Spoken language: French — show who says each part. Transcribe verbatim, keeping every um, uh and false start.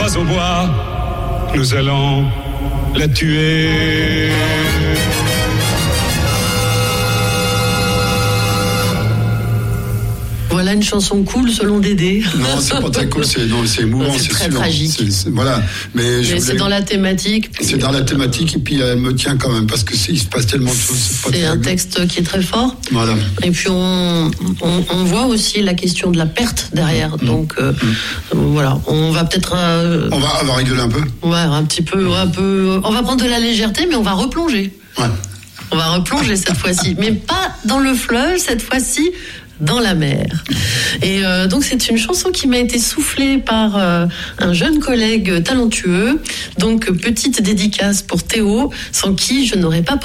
Speaker 1: pas au bois, nous allons la tuer.
Speaker 2: Voilà une chanson cool selon Dédé.
Speaker 3: Non, c'est pas très cool, c'est, non, c'est émouvant,
Speaker 2: c'est,
Speaker 3: c'est
Speaker 2: très
Speaker 3: sûr.
Speaker 2: tragique.
Speaker 3: C'est, c'est, voilà. Mais,
Speaker 2: Mais
Speaker 3: je
Speaker 2: c'est
Speaker 3: voulais...
Speaker 2: dans la thématique. Puis...
Speaker 3: C'est dans la thématique et puis elle me tient quand même parce que c'est, il se passe tellement de choses.
Speaker 2: C'est, c'est un texte qui est très fort.
Speaker 3: Voilà.
Speaker 2: Et puis on, on, on voit aussi la question de la perte derrière. Mmh. Donc euh, mmh. voilà, on va peut-être. Euh,
Speaker 3: on va, on va rigoler un peu.
Speaker 2: Ouais, un petit peu, un peu. On va prendre de la légèreté, mais on va replonger.
Speaker 3: Ouais.
Speaker 2: On va replonger cette fois-ci, mais pas dans le fleuve cette fois-ci. Dans la mer. Et euh, donc c'est une chanson qui m'a été soufflée par euh, un jeune collègue talentueux. Donc petite dédicace pour Théo, sans qui je n'aurais pas